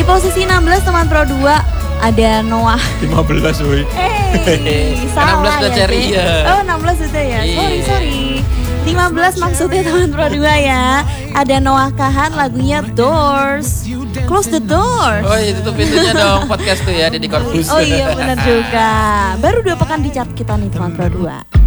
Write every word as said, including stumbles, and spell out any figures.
posisi enam belas teman Pro dua ada Noah. lima belas woi. Eh, salah enam belas udah ya. cari Dek. ya. Oh, enam belas udah ya. Sorry, Iya. sorry. lima belas maksudnya teman Pro dua ya. Ada Noah Kahan lagunya Doors. Close the door. Oh iya, tutup pintunya dong podcast tuh ya, Deddy Corbuzier. Oh iya benar juga. Baru dua pekan di chart kita nih teman Pro dua.